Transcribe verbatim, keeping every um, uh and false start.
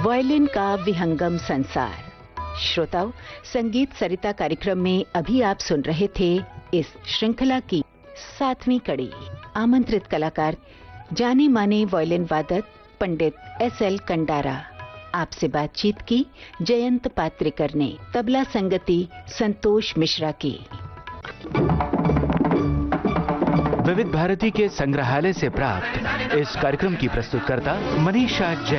Violin का विहंगम संसार। श्रोताओं, संगीत सरिता कार्यक्रम में अभी आप सुन रहे थे इस श्रृंखला की सातवीं कड़ी। आमंत्रित कलाकार जाने माने वायलिन वादक पंडित एस एल कंडारा। आपसे बातचीत की जयंत पात्रिकर ने। तबला संगति संतोष मिश्रा की। विविध भारती के संग्रहालय से प्राप्त इस कार्यक्रम की प्रस्तुतकर्ता मनीषा जैन।